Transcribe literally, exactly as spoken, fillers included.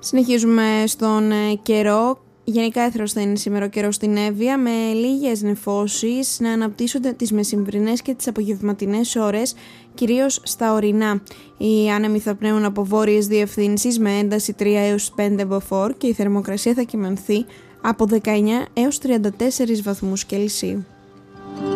Συνεχίζουμε στον καιρό. Γενικά έθρος θα είναι σήμερα ο καιρός στην Εύβοια, με λίγες νεφώσεις να αναπτύσσονται τις μεσημβρινές και τις απογευματινές ώρες, κυρίως στα ορεινά. Οι άνεμοι θα πνέουν από βόρειες διευθύνσεις με ένταση τρία έως πέντε μποφόρ και η θερμοκρασία θα κυμανθεί από δεκαεννιά έως τριάντα τέσσερις βαθμούς Κελσίου.